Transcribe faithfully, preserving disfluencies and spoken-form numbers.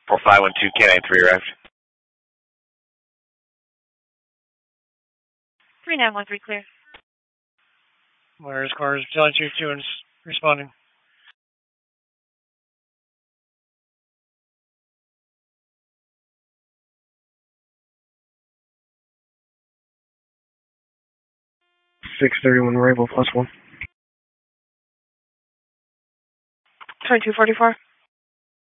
four five one two, K nine three arrived. three nine one three clear. Where's cars? John two two and responding. six thirty-one arrival plus one. twenty-two forty-four.